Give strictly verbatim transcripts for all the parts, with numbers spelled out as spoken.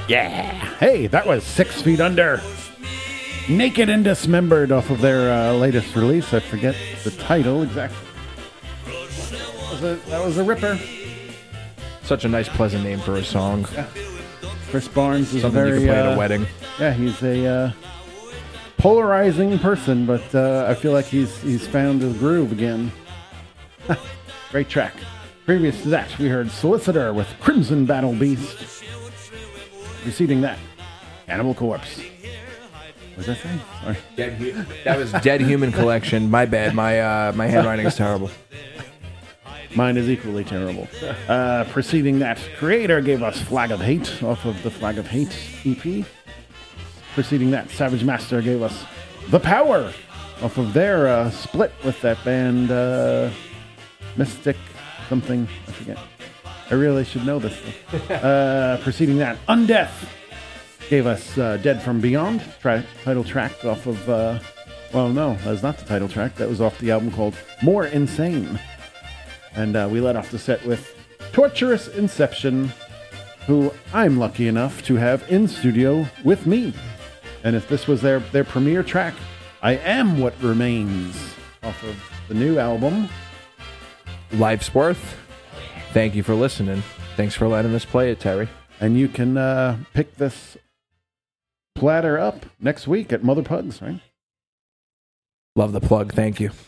Yeah. Hey, that was Six Feet Under. Naked and Dismembered off of their uh, latest release. I forget the title exactly. That was a, that was a ripper. Such a nice, pleasant name for a song. Yeah. Chris Barnes is Something very, you can play uh, at a wedding. Yeah, he's a uh, polarizing person, but uh, I feel like he's he's found his groove again. Great track. Previous to that, we heard Solicitor with Crimson Battle Beast. Preceding that, Cannibal Corpse. What was I saying? Sorry. Dead hu- that was Dead Human Collection. My bad. My uh, my handwriting is terrible. Mine is equally terrible. Uh, preceding that, Creator gave us Flag of Hate off of the Flag of Hate E P. Preceding that, Savage Master gave us The Power off of their uh, split with that band uh, Mystic something. I forget. I really should know this thing. Uh, preceding that, Undeath gave us uh, Dead from Beyond, tra- title track off of, uh, well, no, that was not the title track. That was off the album called More Insane. And uh, we let off the set with Torturous Inception, who I'm lucky enough to have in studio with me. And if this was their, their premiere track, I Am What Remains, off of the new album. Life's Worth. Thank you for listening. Thanks for letting us play it, Terry. And you can uh, pick this platter up next week at Mother Pugs, right? Love the plug. Thank you.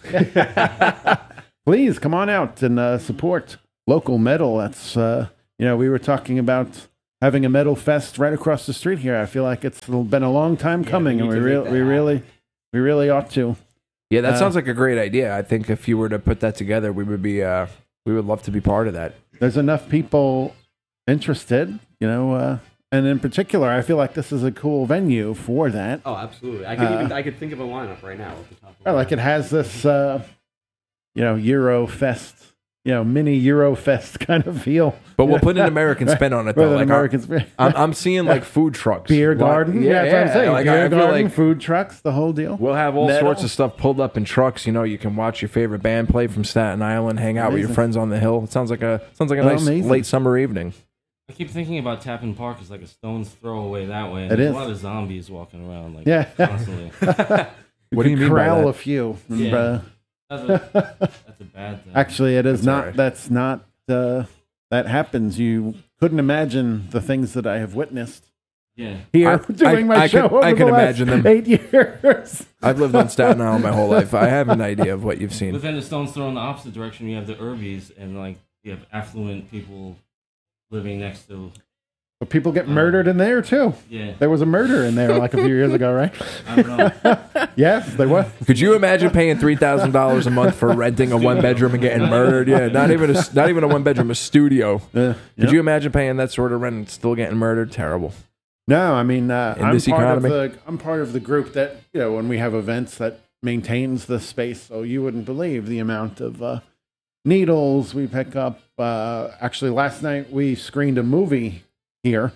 Please come on out and uh, support local metal. That's, uh, you know, we were talking about having a metal fest right across the street here. I feel like it's been a long time Yeah, coming, we and need we, to re- make we that really, we really ought to. Yeah, that Uh, sounds like a great idea. I think if you were to put that together, we would be uh, we would love to be part of that. There's enough people interested, you know, uh, and in particular, I feel like this is a cool venue for that. Oh, absolutely. I could Uh, even I could think of a lineup right now. At the top of Or like it has this, uh, you know, Eurofest, you know, mini Eurofest kind of feel. But we'll put an American spin on it, though. With an Like, American spin. I'm, I'm seeing like food trucks, Beer What- garden. Yeah, that's what I'm saying. Like, Beer I feel garden, like food trucks, the whole deal. we'll have all Metal. sorts of stuff pulled up in trucks. You know, you can watch your favorite band play from Staten Island, hang out with your Amazing. friends on the hill. It sounds like a sounds like a Oh, nice amazing. late summer evening. I keep thinking about Tappan Park as like a stone's throw away that way. And It there's is. a lot of zombies walking around like Yeah. constantly. What do you mean by Corral that? a few. Yeah. Uh, That's a, that's a bad thing. actually, it is That's not. all right. That's not. Uh, that happens. You couldn't imagine the things that I have witnessed yeah. here I- doing I- my I show could- over I the could last imagine them. eight years. I've lived on Staten Island my whole life. I have an idea of what you've seen. But then the stone's throw in the opposite direction. You have the Urbies and like you have affluent people living next to. But people get murdered in there too. Yeah. There was a murder in there like a few years ago, right? I don't know. Yes, there was. Could you imagine paying three thousand dollars a month for renting a one bedroom and getting murdered? Yeah, not even a not even a one bedroom, a studio. Uh, Could yep. you imagine paying that sort of rent and still getting murdered? Terrible. No, I mean, uh, In I'm this part economy? of the I'm part of the group that, you know, when we have events that maintains the space, so you wouldn't believe the amount of uh, needles we pick up. Uh, actually, last night we screened a movie here,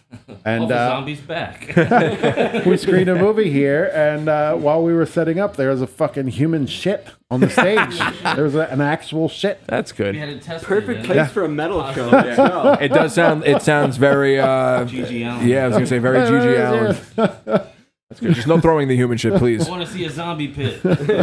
and oh, the uh, zombies back. we screened a movie here, and uh, while we were setting up, there was a fucking human shit on the stage. There was a, an actual shit. That's we good. had it tested. Perfect man. place Yeah. for a metal show. Let's go. It does sound. It sounds very. Uh, G G Allen. yeah, I was gonna say very G G Allen. That's good. Just no throwing the human shit, please. I want to see a zombie pit.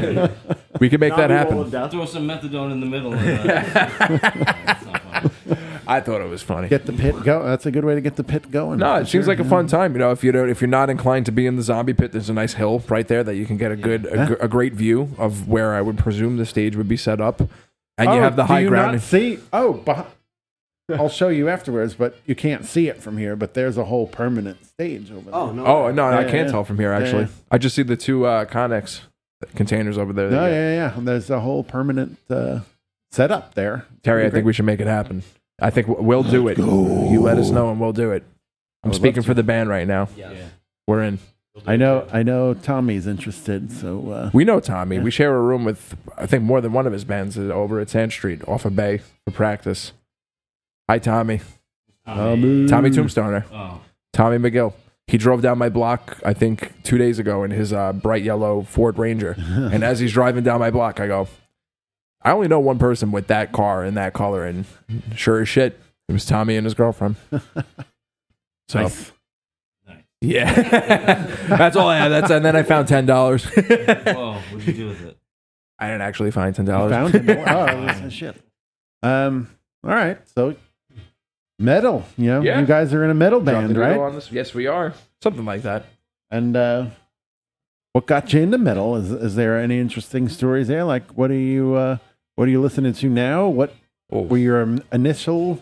We can make that Zombie wall happen. of death. Throw some methadone in the middle. Of that. That's not fun. I thought it was funny. Get the pit go. That's a good way to get the pit going. No, it For seems sure. like a fun time. You know, if you don't, if you're not inclined to be in the zombie pit, there's a nice hill right there that you can get a good, a, Yeah. gr- a great view of where I would presume the stage would be set up, and you Oh, have the do high you ground. Not see? Oh, beh- I'll show you afterwards, but you can't see it from here. But there's a whole permanent stage over there. Oh no. Oh no, I Yeah, can't yeah. tell from here. Actually, Yeah. I just see the two uh, Connex containers over there. No, yeah, yeah, yeah. There's a whole permanent uh, setup there. Terry, I Pretty think we should make it happen. I think w- we'll do it. You let us know, and we'll do it. I'm would speaking love to. for the band right now. Yes. Yeah. We're in. I know, I know. Tommy's interested, so uh, We know Tommy. We share a room with, I think, more than one of his bands over at Sand Street off of Bay for practice. Hi, Tommy. Tommy. Tommy Tombstoner. Oh. Tommy McGill. He drove down my block, I think, two days ago in his uh, bright yellow Ford Ranger. And as he's driving down my block, I go, I only know one person with that car and that color. And sure as shit, it was Tommy and his girlfriend. So Nice. Yeah, that's all I had. That's and then I found ten dollars. Whoa, what'd you do with it? I didn't actually find ten You dollars. found it? Oh, that's shit. Um. All right. So metal. You know, Yeah. you guys are in a metal band, right? Yes, we are. Something like that. And uh, what got you into metal? Is is there any interesting stories there? Like, what are you uh, what are you listening to now? What Oh. were your um, initial,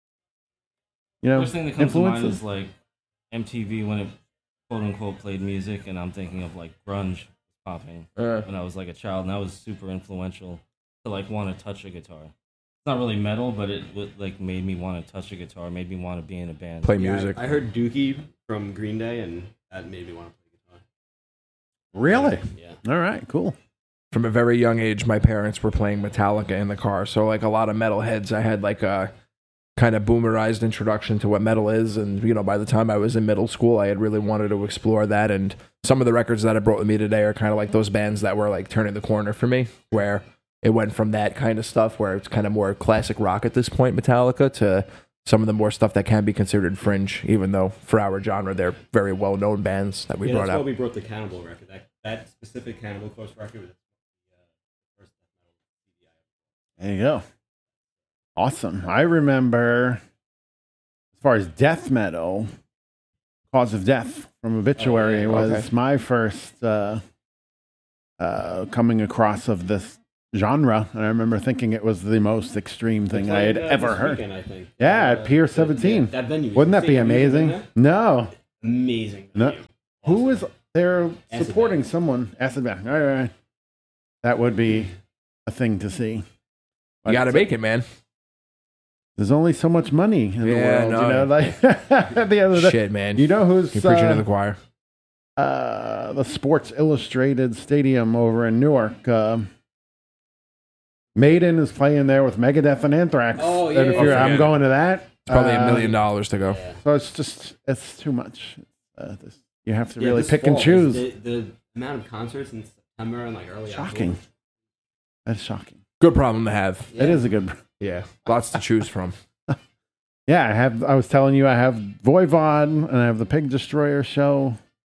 you know, First thing that comes to mind influences? is like M T V when it quote unquote played music, and I'm thinking of like grunge popping Uh, when I was like a child, and that was super influential to like want to touch a guitar. It's not really metal, but it would, like made me want to touch a guitar, made me want to be in a band. play Yeah, music. I, I heard Dookie from Green Day, and that made me want to play guitar. Really? Yeah. All right. Cool. From a very young age, my parents were playing Metallica in the car. So, like a lot of metal heads, I had like a kind of boomerized introduction to what metal is. And, you know, by the time I was in middle school, I had really wanted to explore that. And some of the records that I brought with me today are kind of like those bands that were like turning the corner for me, where it went from that kind of stuff where it's kind of more classic rock at this point, Metallica, to some of the more stuff that can be considered fringe, even though for our genre, they're very well known bands that we yeah, brought that's why out. we brought the Cannibal record. That, that specific Cannibal Corpse record was the uh, first death metal C D I. There you go. Awesome. I remember, as far as death metal, Cause of Death from Obituary Oh, yeah. was Okay. my first uh, uh, coming across of this genre. And I remember thinking it was the most extreme thing I had Played, uh, ever this heard. weekend, I think. Yeah, at Uh, Pier the- seventeen. yeah, that venue. Wouldn't that be Have you ever been amazing? there? No. Amazing. No. venue. Who Awesome. was there Acid supporting Bath. someone? Acid Bath. All right. That would be a thing to see. You got to make it, man. There's only so much money in the Yeah, world, no. you know. Like at the end of the day, Shit, man. you know who's You're preaching uh, to the choir. uh, the Sports Illustrated Stadium over in Newark. Uh, Maiden is playing there with Megadeth and Anthrax. Oh, yeah, And if yeah, you're, yeah. I'm going to that. It's probably Uh, a million dollars to go. Yeah. So it's just it's too much. Uh, this, you have to Yeah, really this pick and fall, choose. The, the amount of concerts in September and like early Shocking. October. That's shocking. Good problem to have. Yeah. It is a good. Yeah. Lots to choose from. Yeah, I have. I was telling you, I have Voivod and I have the Pig Destroyer show.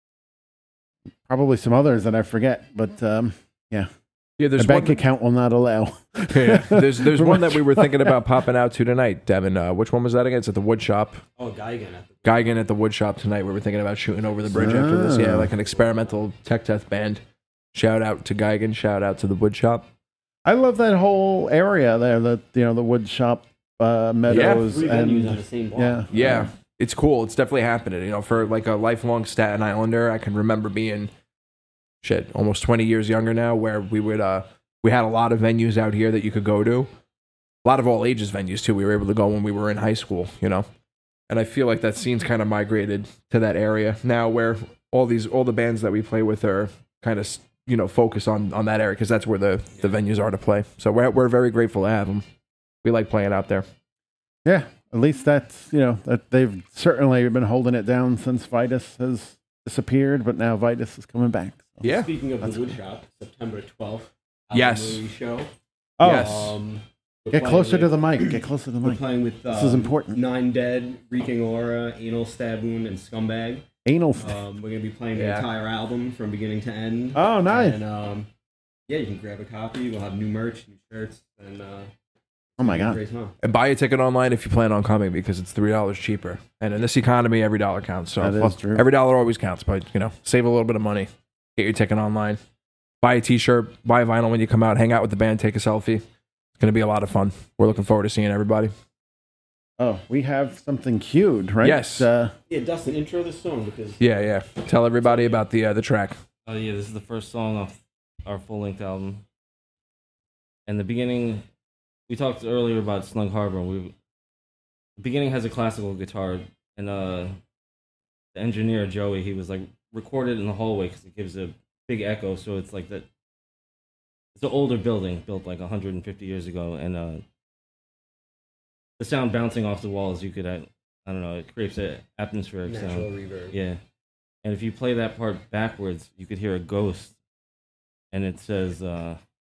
Probably some others that I forget, but um, Yeah, the there's bank one. account will not allow. Yeah, there's there's one that we were thinking about popping out to tonight, Devin. Uh, which one was that again? It's at the wood shop. Oh, Geigen at the Geigen at the wood shop tonight. We were thinking about shooting over the bridge after this. Yeah, Ah. like an experimental tech death band. Shout out to Geigen. Shout out to the wood shop. I love that whole area there. The you know the wood shop uh, meadows three venues on and the same block. yeah, Yeah, it's cool. It's definitely happening. You know, for like a lifelong Staten Islander, I can remember being shit almost twenty years younger now, where we would uh we had a lot of venues out here that you could go to. A lot of all ages venues too. We were able to go when we were in high school, you know. And I feel like that scene's kind of migrated to that area now, where all these all the bands that we play with are kind of you know focus on on that area because that's where the the venues are to play. So we're we're very grateful to have them. We like playing out there. yeah. At least that's you know that they've certainly been holding it down since Vitus has disappeared, but now Vitus is coming back. So. Yeah. Speaking of That's the wood shop, September twelfth. Yes. Show. Oh, Yes. Um, we're get playing closer to with- the mic. Get closer to the We're mic. playing with um, This is important. Nine Dead, Reeking Aura, Anal Stab Wound, and Scumbag. Anal. Um, we're gonna be playing the Yeah. entire album from beginning to end. Oh, nice. And um, yeah, you can grab a copy. We'll have new merch, new shirts, and uh, Oh my have a god. great time. And buy a ticket online if you plan on coming because it's three dollars cheaper. And in this economy, every dollar counts. So That is well, true. every dollar always counts. But you know, save a little bit of money. Get your ticket online. Buy a T-shirt. Buy a vinyl when you come out. Hang out with the band. Take a selfie. It's gonna be a lot of fun. We're looking forward to seeing everybody. Oh, we have something cued, right? Yes. Uh, Yeah, Dustin, intro this song because Yeah, yeah. Tell everybody about the uh, the track. Oh yeah, this is the first song off our full length album. And the beginning, we talked earlier about Snug Harbor. We, the beginning has a classical guitar, and uh, the engineer Joey, he was like recorded in the hallway because it gives a big echo. So it's like that. It's an older building built like one hundred fifty years ago, and uh, the sound bouncing off the walls, you could, I, I don't know, it creates an atmospheric natural sound. reverb. Yeah. And if you play that part backwards, you could hear a ghost. And it says, uh,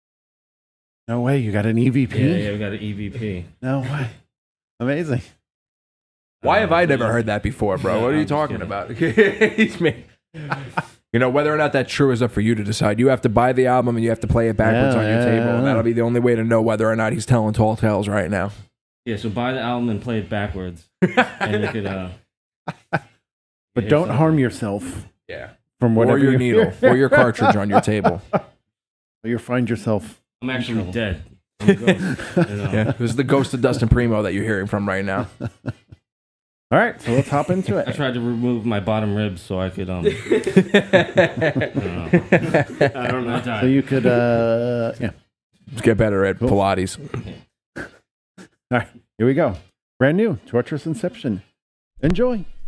no way. You got an E V P? yeah, yeah, we got an E V P. No way. Amazing. Why have Uh, I never heard that before, bro? What are I'm you just talking kidding. about? He's me. You know, whether or not that's true is up for you to decide. You have to buy the album and you have to play it backwards Yeah, on your yeah, table, yeah. and that'll be the only way to know whether or not he's telling tall tales right now. Yeah, so buy the album and play it backwards, and you could. Uh, But hear don't something. harm yourself Yeah. from Or whatever your you needle, hear. or your cartridge on your table. Or you find yourself. I'm actually dead. I'm a ghost, you know. Yeah, this is the ghost of Dustin Primo that you're hearing from right now. All right, so let's hop into I it. tried to remove my bottom ribs so I could. Um, I don't know. I don't know. I died. So you could, uh, yeah. Let's get better at Pilates. All right, here we go. Brand new, Torturous Inception. Enjoy.